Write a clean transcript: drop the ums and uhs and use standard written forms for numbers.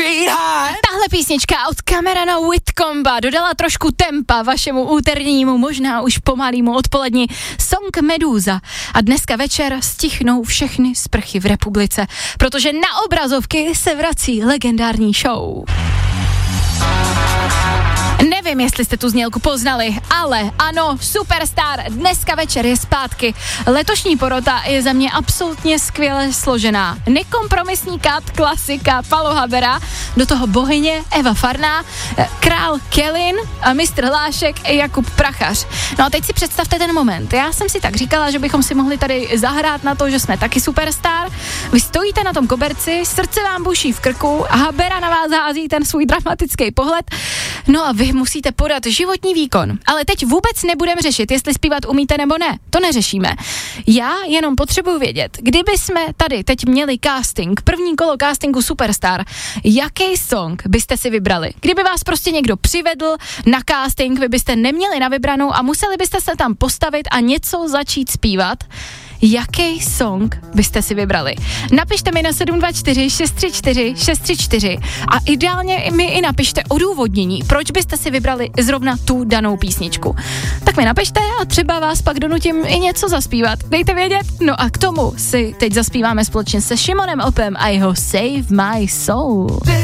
Tahle písnička od Camerona Whitcomba dodala trošku tempa vašemu úternímu, možná už pomalýmu odpoledni. Song Meduza. A dneska večer stichnou všechny sprchy v republice, protože na obrazovky se vrací legendární show. Nevím, jestli jste tu znělku poznali, ale ano, Superstar dneska večer je zpátky. Letošní porota je za mě absolutně skvěle složená. Nekompromisní kat, klasika, Palo Habera, do toho bohyně Eva Farná, král Kelin a mistr Lášek Jakub Prachař. No a teď si představte ten moment. Já jsem si tak říkala, že bychom si mohli tady zahrát na to, že jsme taky Superstar. Vy stojíte na tom koberci, srdce vám buší v krku a Habera na vás hází ten svůj dramatický pohled. No a vy musíte podat životní výkon. Ale teď vůbec nebudeme řešit, jestli zpívat umíte nebo ne. To neřešíme. Já jenom potřebuji vědět, kdyby jsme tady teď měli casting, první kolo castingu Superstar, jaký song byste si vybrali? Kdyby vás prostě někdo přivedl na casting, vy byste neměli na vybranou a museli byste se tam postavit a něco začít zpívat, jaký song byste si vybrali? Napište mi na 724 634 634 a ideálně mi i napište odůvodnění, proč byste si vybrali zrovna tu danou písničku. Tak mi napište a třeba vás pak donutím i něco zaspívat. Dejte vědět. No a k tomu si teď zaspíváme společně se Šimonem Opem a jeho Save My Soul.